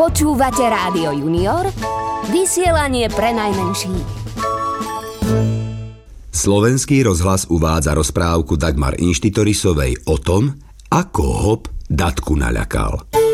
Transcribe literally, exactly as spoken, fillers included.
Počúvate Rádio Junior, vysielanie pre najmenších. Slovenský rozhlas uvádza rozprávku Dagmar Inštitorisovej o tom, ako hop datku naľakal.